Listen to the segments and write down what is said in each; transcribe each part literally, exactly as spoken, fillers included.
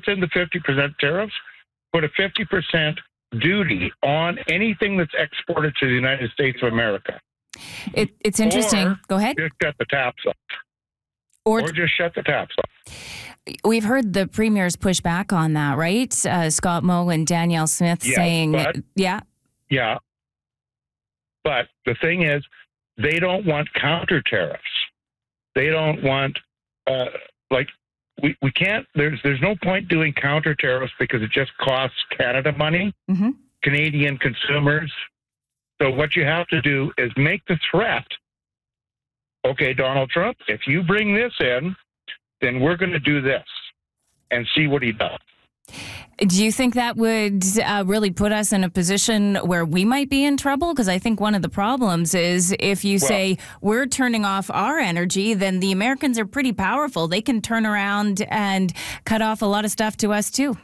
rescind the fifty percent tariffs, put a fifty percent duty on anything that's exported to the United States of America. It, it's interesting. Or Go ahead. Just shut the taps off. Or, or just shut the taps off. We've heard the premiers push back on that, right? Uh, Scott Moe and Danielle Smith Yeah, saying, but, yeah. Yeah. But the thing is, they don't want counter tariffs. They don't want, uh, like, we, we can't, there's there's no point doing counter tariffs because it just costs Canada money, mm-hmm. Canadian consumers. So what you have to do is make the threat, okay, Donald Trump, if you bring this in, then we're going to do this, and see what he does. Do you think that would uh, really put us in a position where we might be in trouble? Because I think one of the problems is if you well, say we're turning off our energy, then the Americans are pretty powerful. They can turn around and cut off a lot of stuff to us too.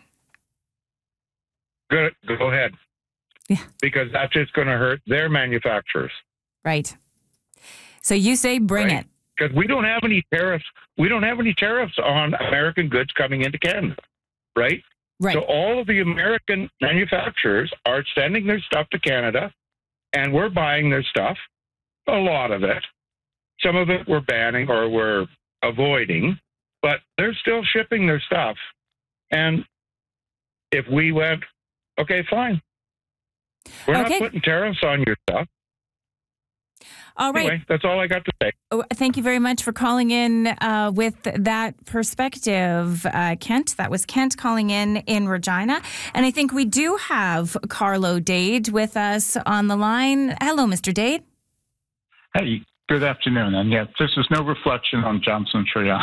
Go, go ahead. Yeah. Because that's just going to hurt their manufacturers. Right. So you say bring right? it. Because we don't have any tariffs. We don't have any tariffs on American goods coming into Canada, right? Right. So all of the American manufacturers are sending their stuff to Canada, and we're buying their stuff, a lot of it. Some of it we're banning or we're avoiding, but they're still shipping their stuff. And if we went, okay, fine. We're okay. not putting tariffs on your stuff. All right. Anyway, that's all I got to say. Oh, thank you very much for calling in uh, with that perspective, uh, Kent. That was Kent calling in in Regina. And I think we do have Carlo Dade with us on the line. Hello, Mister Dade. Hey, good afternoon. And yes, this is no reflection on Johnson Trion.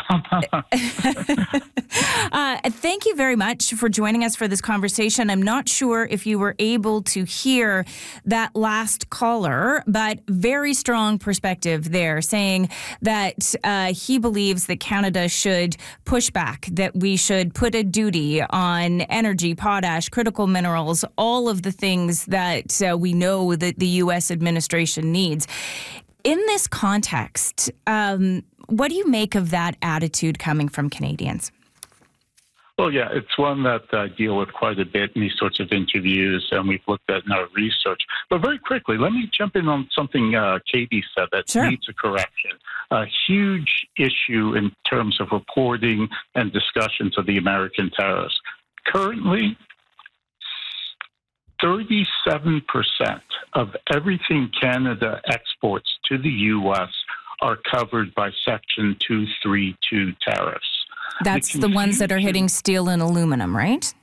uh, thank you very much for joining us for this conversation. I'm not sure if you were able to hear that last caller, but very strong perspective there, saying that uh, he believes that Canada should push back, that we should put a duty on energy, potash, critical minerals, all of the things that uh, we know that the U S administration needs. In this context, um, what do you make of that attitude coming from Canadians? Well, yeah, it's one that I deal with quite a bit in these sorts of interviews, and we've looked at in our research. But very quickly, let me jump in on something uh, Katie said that sure. needs a correction. A huge issue in terms of reporting and discussions of the American tariffs. Currently, thirty-seven percent of everything Canada exports to the U S are covered by Section two thirty-two tariffs. That's the, the ones that are hitting steel and aluminum, right?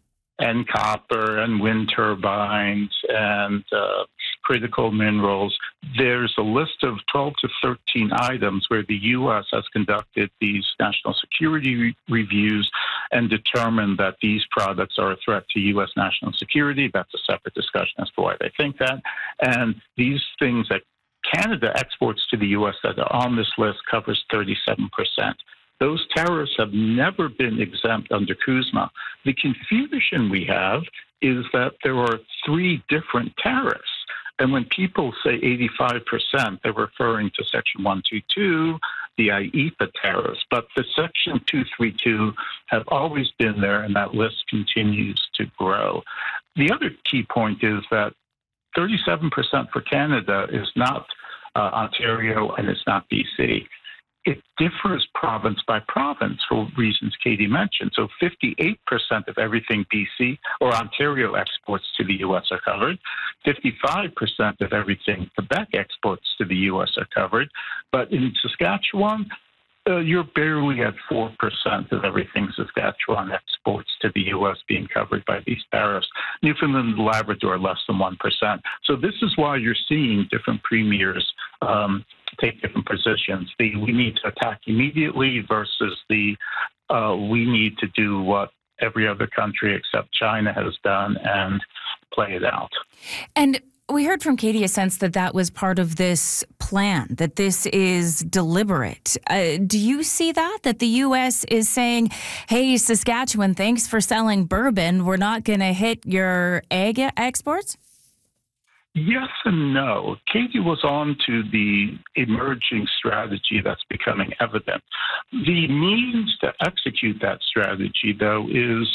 And copper and wind turbines and uh, critical minerals. There's a list of twelve to thirteen items where the U S has conducted these national security re- reviews and determined that these products are a threat to U S national security. That's a separate discussion as to why they think that. And these things that Canada exports to the U S that are on this list covers thirty-seven percent. Those tariffs have never been exempt under CUSMA. The confusion we have is that there are three different tariffs. And when people say eighty-five percent, they're referring to Section one twenty-two, the I E P A tariffs. But the Section two thirty-two have always been there, and that list continues to grow. The other key point is that thirty-seven percent for Canada is not uh, Ontario and it's not B C. It differs province by province for reasons Katie mentioned. So fifty-eight percent of everything B C or Ontario exports to the U S are covered. fifty-five percent of everything Quebec exports to the U S are covered. But in Saskatchewan, uh, you're barely at four percent of everything Saskatchewan exports to the U S being covered by these tariffs. Newfoundland and Labrador, less than one percent. So this is why you're seeing different premiers um, take different positions. The we need to attack immediately versus the uh, we need to do what every other country except China has done and play it out. And we heard from Katie a sense that that was part of this plan, that this is deliberate. Uh, do you see that, that the U S is saying, hey, Saskatchewan, thanks for selling bourbon. We're not going to hit your egg exports? Yes and no. Katie was on to the emerging strategy that's becoming evident. The means to execute that strategy, though, is